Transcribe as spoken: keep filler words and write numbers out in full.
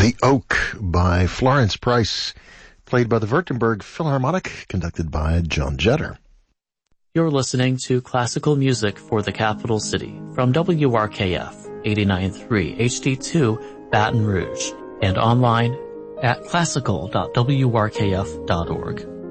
The Oak by Florence Price, played by the Württemberg Philharmonic, conducted by John Jetter. You're listening to Classical Music for the Capital City from W R K F eighty-nine point three H D two Baton Rouge and online at classical dot w r k f dot org.